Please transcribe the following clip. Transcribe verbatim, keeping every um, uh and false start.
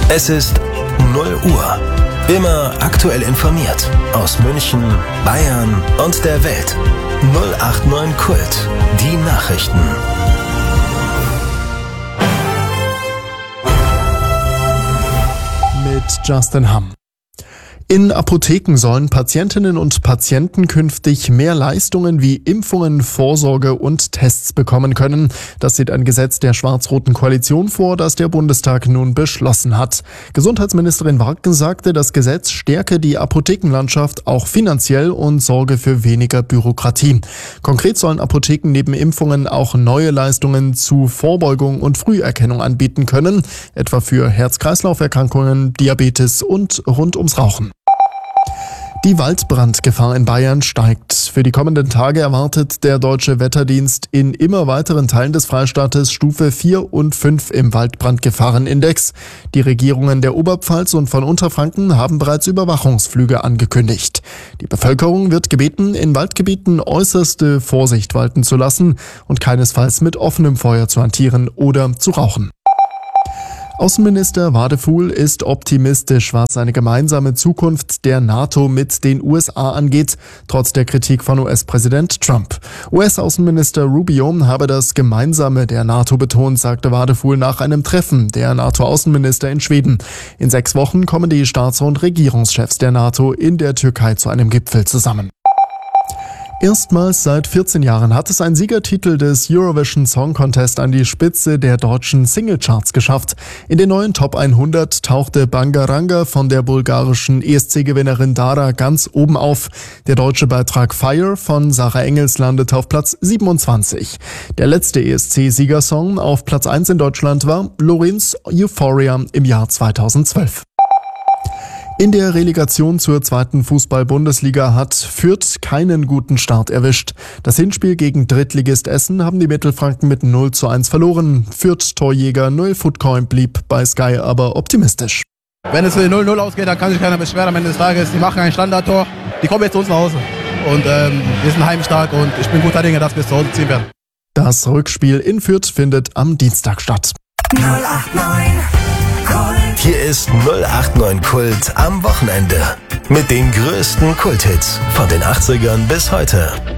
Es ist null Uhr. Immer aktuell informiert. Aus München, Bayern und der Welt. null acht neun Kult. Die Nachrichten. Mit Justin Hamm. In Apotheken sollen Patientinnen und Patienten künftig mehr Leistungen wie Impfungen, Vorsorge und Tests bekommen können. Das sieht ein Gesetz der schwarz-roten Koalition vor, das der Bundestag nun beschlossen hat. Gesundheitsministerin Warken sagte, das Gesetz stärke die Apothekenlandschaft auch finanziell und sorge für weniger Bürokratie. Konkret sollen Apotheken neben Impfungen auch neue Leistungen zu Vorbeugung und Früherkennung anbieten können, etwa für Herz-Kreislauf-Erkrankungen, Diabetes und rund ums Rauchen. Die Waldbrandgefahr in Bayern steigt. Für die kommenden Tage erwartet der Deutsche Wetterdienst in immer weiteren Teilen des Freistaates Stufe vier und fünf im Waldbrandgefahrenindex. Die Regierungen der Oberpfalz und von Unterfranken haben bereits Überwachungsflüge angekündigt. Die Bevölkerung wird gebeten, in Waldgebieten äußerste Vorsicht walten zu lassen und keinesfalls mit offenem Feuer zu hantieren oder zu rauchen. Außenminister Wadefuhl ist optimistisch, was eine gemeinsame Zukunft der NATO mit den U S A angeht, trotz der Kritik von U S-Präsident Trump. U S-Außenminister Rubio habe das Gemeinsame der NATO betont, sagte Wadefuhl nach einem Treffen der NATO-Außenminister in Schweden. In sechs Wochen kommen die Staats- und Regierungschefs der NATO in der Türkei zu einem Gipfel zusammen. Erstmals seit vierzehn Jahren hat es ein Siegertitel des Eurovision Song Contest an die Spitze der deutschen Singlecharts geschafft. In den neuen Top hundert tauchte Bangaranga von der bulgarischen E S C-Gewinnerin Dara ganz oben auf. Der deutsche Beitrag Fire von Sarah Engels landete auf Platz siebenundzwanzig. Der letzte E S C-Siegersong auf Platz eins in Deutschland war Lorenz Euphoria im Jahr zweitausendzwölf. In der Relegation zur zweiten Fußball-Bundesliga hat Fürth keinen guten Start erwischt. Das Hinspiel gegen Drittligist Essen haben die Mittelfranken mit null zu eins verloren. Fürth-Torjäger Noel Footcoin blieb bei Sky aber optimistisch. Wenn es für null null ausgeht, dann kann sich keiner beschweren am Ende des Tages. Die machen ein Standardtor, die kommen jetzt zu uns nach Hause. Und ähm, wir sind heimstark und ich bin guter Dinge, dass wir es zu Hause ziehen werden. Das Rückspiel in Fürth findet am Dienstag statt. null acht neun Kult. Hier ist null acht neun Kult am Wochenende. Mit den größten Kulthits von den achtzigern bis heute.